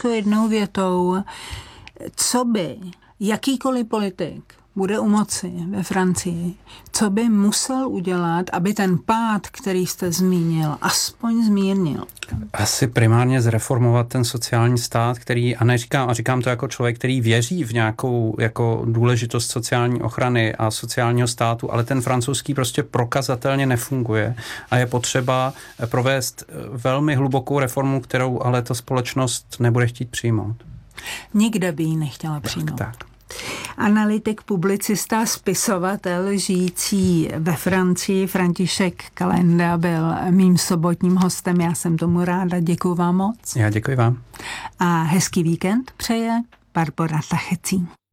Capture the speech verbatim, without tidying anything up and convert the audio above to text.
to jednou větou, co by jakýkoliv politik bude u moci ve Francii, co by musel udělat, aby ten pád, který jste zmínil, aspoň zmírnil? Asi primárně zreformovat ten sociální stát, který, a neříkám, a říkám to jako člověk, který věří v nějakou jako důležitost sociální ochrany a sociálního státu, ale ten francouzský prostě prokazatelně nefunguje a je potřeba provést velmi hlubokou reformu, kterou ale ta společnost nebude chtít přijmout. Nikde by ji nechtěla přijmout. Tak, tak. Analytik, publicista, spisovatel žijící ve Francii František Kalenda byl mým sobotním hostem. Já jsem tomu ráda. Děkuji vám moc. Já děkuji vám. A hezký víkend přeje Barbora Tachecí.